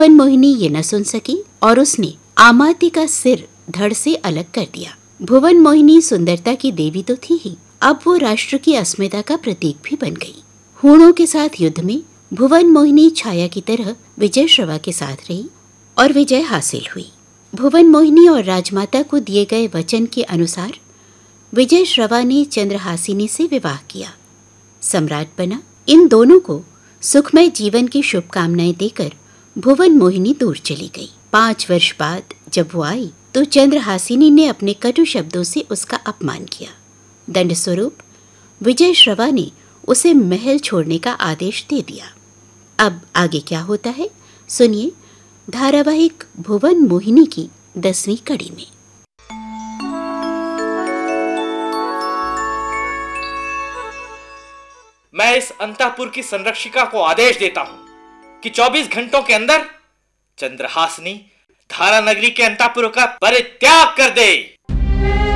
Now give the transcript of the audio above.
भुवन मोहिनी ये न सुन सकी और उसने आमात्य का सिर धड़ से अलग कर दिया। भुवन मोहिनी सुंदरता की देवी तो थी ही, अब वो राष्ट्र की अस्मिता का प्रतीक भी बन गई। हूणों के साथ युद्ध में भुवन मोहिनी छाया की तरह विजय श्रवा के साथ रही और विजय हासिल हुई। भुवन मोहिनी और राजमाता को दिए गए वचन के अनुसार विजय श्रवा ने चंद्रहासिनी से विवाह किया, सम्राट बना। इन दोनों को सुखमय जीवन की शुभकामनाएं देकर भुवन मोहिनी दूर चली गई। 5 वर्ष बाद जब वो आई तो चंद्रहासिनी ने अपने कटु शब्दों से उसका अपमान किया। दंड स्वरूप विजय श्रवा ने उसे महल छोड़ने का आदेश दे दिया। अब आगे क्या होता है सुनिए धारावाहिक भुवन मोहिनी की 10वीं कड़ी में। मैं इस अंतःपुर की संरक्षिका को आदेश देता हूं कि 24 घंटों के अंदर चंद्रहासिनी धारा नगरी के अंतःपुर का परित्याग कर दे।